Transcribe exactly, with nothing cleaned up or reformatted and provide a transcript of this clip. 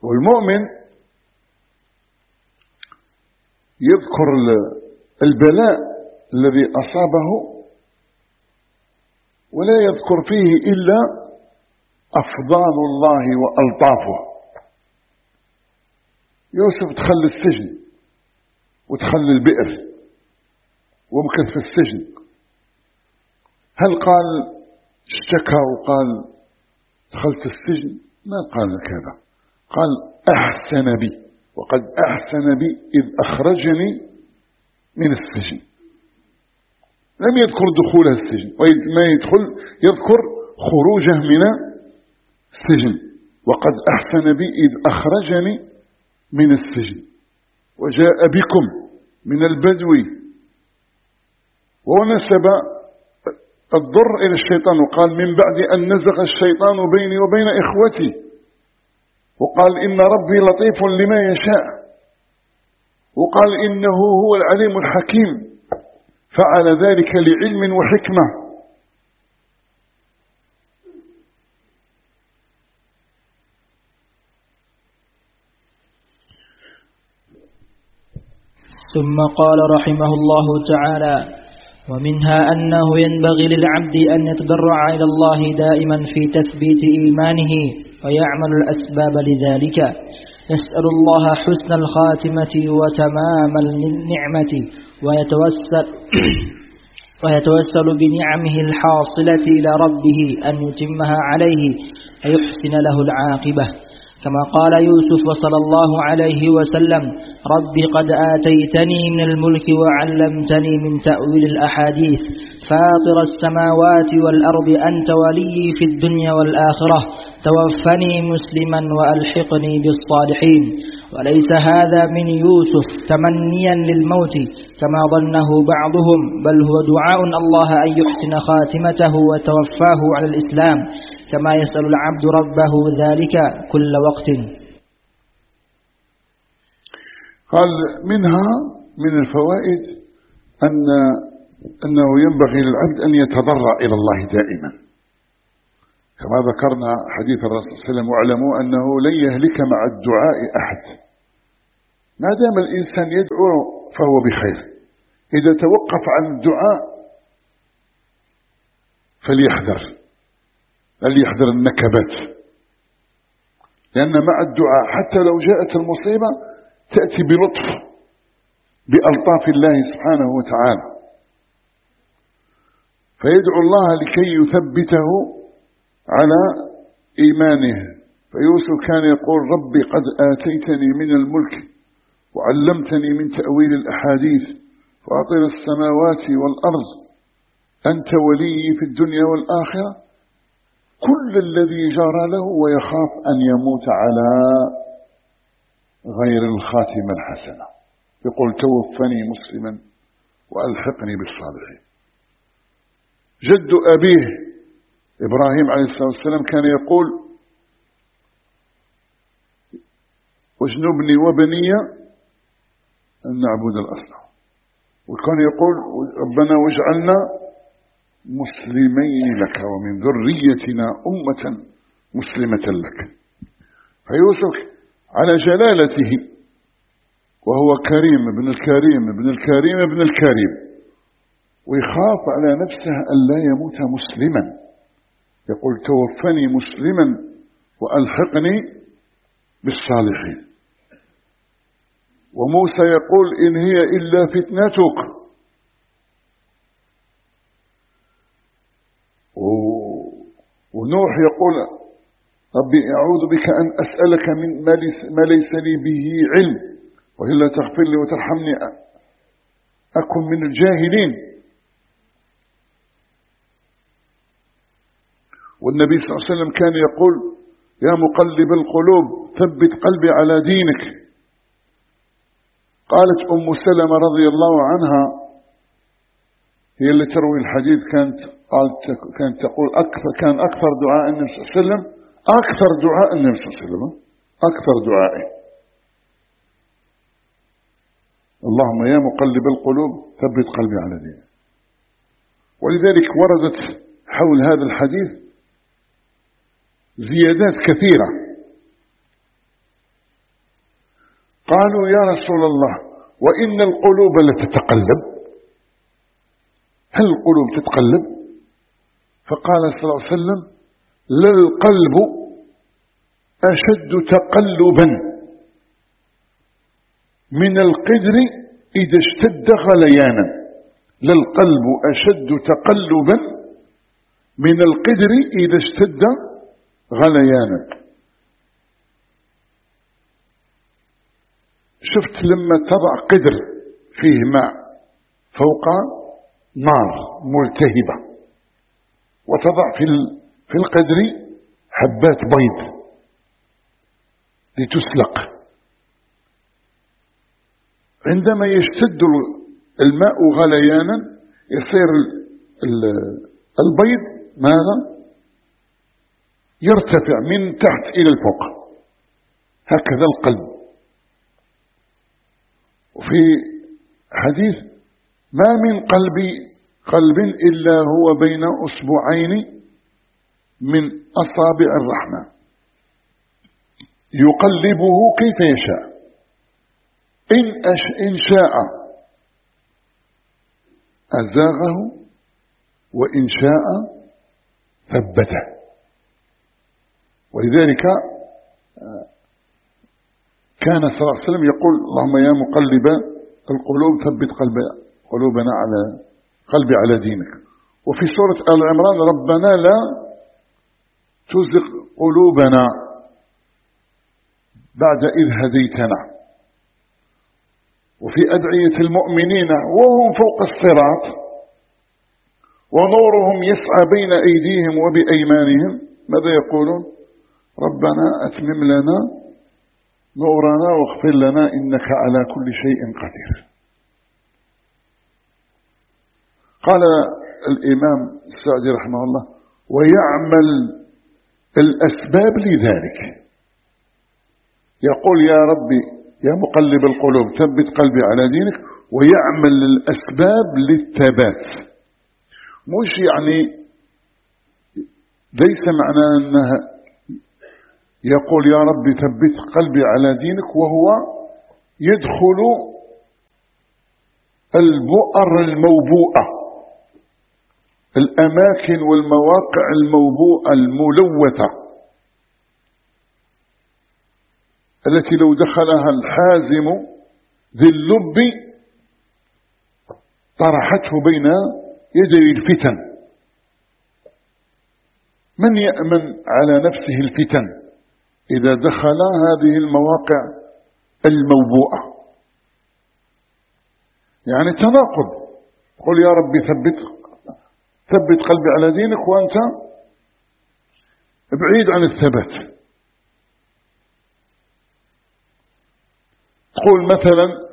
والمؤمن يذكر البلاء الذي أصابه ولا يذكر فيه إلا أفضال الله وألطافه. يوسف دخل السجن ودخل البئر ومكث في السجن، هل قال اشتكى وقال دخلت السجن؟ ما قال كذا، قال أحسن بي، وقد أحسن بي إذ أخرجني من السجن. لم يذكر دخوله السجن، وما يدخل يذكر خروجه من السجن. وقد أحسن بي إذ أخرجني من السجن وجاء بكم من البدو، ونسب الضر إلى الشيطان وقال من بعد أن نزغ الشيطان بيني وبين إخوتي، وقال إن ربي لطيف لما يشاء، وقال إنه هو العليم الحكيم، فعل ذلك لعلم وحكمة. ثم قال رحمه الله تعالى: ومنها أنه ينبغي للعبد أن يتضرع إلى الله دائما في تثبيت إيمانه ويعمل الأسباب لذلك، يسأل الله حسن الخاتمة وتمام النعمة، ويتوسل ويتوسل بنعمه الحاصلة إلى ربه أن يتمها عليه فيحسن له العاقبة، كما قال يوسف صلى الله عليه وسلم: ربي قد آتيتني من الملك وعلمتني من تأويل الأحاديث، فاطر السماوات والأرض أنت ولي في الدنيا والآخرة، توفني مسلما وألحقني بالصالحين. وليس هذا من يوسف تمنيا للموت كما ظنه بعضهم، بل هو دعاء الله أن يحسن خاتمته وتوفاه على الإسلام، كما يسأل العبد ربه ذلك كل وقت. قال منها من الفوائد أن أنه ينبغي للعبد أن يتضرع إلى الله دائما، كما ذكرنا حديث الرسول صلى الله عليه وسلم: واعلموا أنه لن يهلك مع الدعاء أحد. ما دام الإنسان يدعو فهو بخير، إذا توقف عن الدعاء فليحذر فليحذر النكبات، لأن مع الدعاء حتى لو جاءت المصيبة تأتي بلطف بألطاف الله سبحانه وتعالى، فيدعو الله لكي يثبته على إيمانه. فيوسف كان يقول: ربي قد آتيتني من الملك وعلمتني من تأويل الأحاديث، فاطر السماوات والأرض أنت ولي في الدنيا والآخرة، كل الذي جرى له ويخاف أن يموت على غير الخاتمة الحسنة، يقول: توفني مسلما وألحقني بالصالحين. جد أبيه إبراهيم عليه الصلاة والسلام كان يقول: واجنبني وبني أن نعبد الأصنام، وكان يقول: ربنا واجعلنا مسلمين لك ومن ذريتنا أمة مسلمة لك. فيوسف على جلالته وهو كريم ابن الكريم ابن الكريم ابن الكريم، ويخاف على نفسه أن لا يموت مسلما، يقول: توفني مسلما وألحقني بالصالحين. وموسى يقول: إن هي إلا فتنتك. ونوح يقول: ربي أعوذ بك أن أسألك من ما ليس لي به علم، وإلا تغفر لي وترحمني أكن من الجاهلين. والنبي صلى الله عليه وسلم كان يقول: يا مقلب القلوب ثبت قلبي على دينك. قالت أم سلمة رضي الله عنها، هي اللي تروي الحديث، كانت قالت كانت تقول: أكثر كان أكثر دعاء النبي صلى الله عليه وسلم أكثر دعاء النبي صلى الله عليه وسلم أكثر دعائه اللهم يا مقلب القلوب ثبت قلبي على دينك. ولذلك وردت حول هذا الحديث زيادات كثيرة، قالوا يا رسول الله وإن القلوب لتتقلب، هل القلوب تتقلب؟ فقال صلى الله عليه وسلم للقلب أشد تقلبا من القدر إذا اشتد غليانا، للقلب أشد تقلبا من القدر إذا اشتد غليانا. شفت لما تضع قدر فيه ماء فوق نار ملتهبة وتضع في في القدر حبات بيض لتسلق، عندما يشتد الماء غليانا يصير البيض ماذا؟ يرتفع من تحت إلى الفوق. هكذا القلب. وفي حديث ما من قلب قلب إلا هو بين أصبعين من أصابع الرحمن يقلبه كيف يشاء، إن, أش إن شاء أزاغه وإن شاء ثبته. ولذلك كان صلى الله عليه وسلم يقول اللهم يا مقلب القلوب ثبت قلب قلوبنا على قلبي على دينك. وفي سورة آل عمران ربنا لا تزغ قلوبنا بعد إذ هديتنا. وفي أدعية المؤمنين وهم فوق الصراط ونورهم يسعى بين أيديهم وبأيمانهم ماذا يقولون؟ ربنا أتمم لنا نورنا واغفر لنا إنك على كل شيء قدير. قال الإمام السعدي رحمه الله ويعمل الأسباب لذلك، يقول يا ربي يا مقلب القلوب ثبت قلبي على دينك، ويعمل الأسباب للثبات. مش يعني ليس معنى أنها يقول يا ربي ثبت قلبي على دينك وهو يدخل البؤر الموبوءة، الأماكن والمواقع الموبوءة الملوثة التي لو دخلها الحازم ذي اللب طرحته بين يدي الفتن. من يأمن على نفسه الفتن إذا دخل هذه المواقع الموبوءة؟ يعني تناقض. قل يا ربي ثبت ثبت قلبي على دينك وأنت بعيد عن الثبات. تقول مثلا